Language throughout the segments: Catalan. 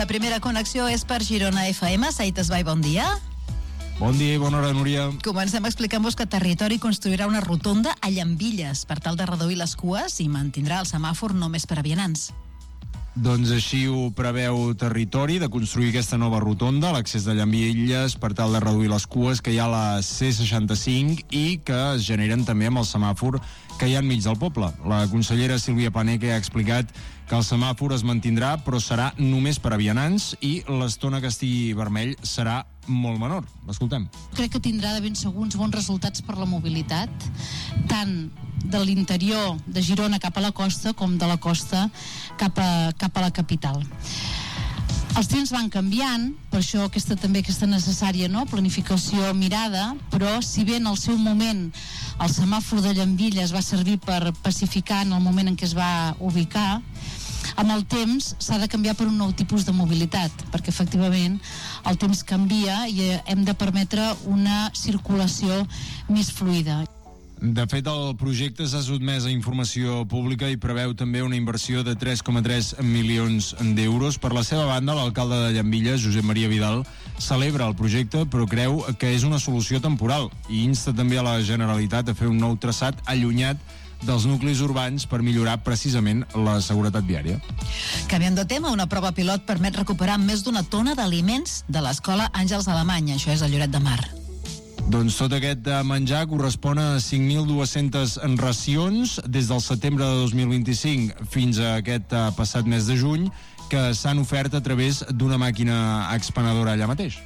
La primera connexió és per Girona FM. Saït Esbai, bon dia. Bon dia i bona hora, Núria. Comencem explicant-vos que Territori construirà una rotonda a Llambilles per tal de reduir les cues i mantindrà el semàfor només per a vianants. Doncs així ho preveu Territori, de construir aquesta nova rotonda a l'accés de Llambilles per tal de reduir les cues que hi ha a la C65 i que es generen també amb el semàfor que hi ha enmig del poble. La consellera Sílvia Paneque ha explicat que el semàfor es mantindrà però serà només per a vianants i l'estona que estigui vermell serà molt menor. L'escoltem. Crec que tindrà de ben segur uns bons resultats per la mobilitat, tant de l'interior de Girona cap a la costa com de la costa cap a la capital. Els temps van canviant, per això aquesta necessària planificació mirada, però si bé en el seu moment el semàfor de Llambilles va servir per pacificar en el moment en què es va ubicar, amb el temps s'ha de canviar per un nou tipus de mobilitat, perquè efectivament el temps canvia i hem de permetre una circulació més fluida. De fet, el projecte s'ha sotmès a informació pública i preveu també una inversió de 3,3 milions d'euros. Per la seva banda, l'alcalde de Llambilles, Josep Maria Vidal, celebra el projecte però creu que és una solució temporal i insta també a la Generalitat a fer un nou traçat allunyat dels nuclis urbans per millorar precisament la seguretat viària. Canviant de tema, una prova pilot permet recuperar més d'una tona d'aliments de l'escola Àngels Alemany, això és a Lloret de Mar. Doncs tot aquest menjar correspon a 5.200 racions des del setembre de 2025 fins a aquest passat mes de juny que s'han ofert a través d'una màquina expenedora allà mateix.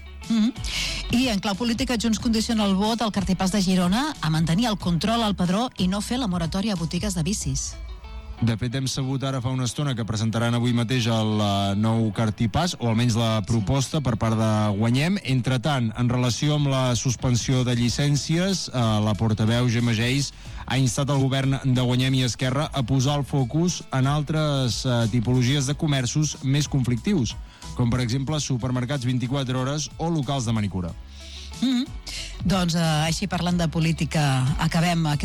I en clau política, Junts condiciona el vot al Cartipàs de Girona a mantenir el control al padró i no fer la moratòria a botigues de bicis. De fet, hem sabut ara fa una estona que presentaran avui mateix el nou Cartipàs, o almenys la proposta per part de Guanyem. Entretant, en relació amb la suspensió de llicències, la portaveu Gemma Geis ha instat el govern de Guanyem i Esquerra a posar el focus en altres tipologies de comerços més conflictius, com per exemple supermercats 24 hores o locals de manicura. Doncs així, parlant de política, acabem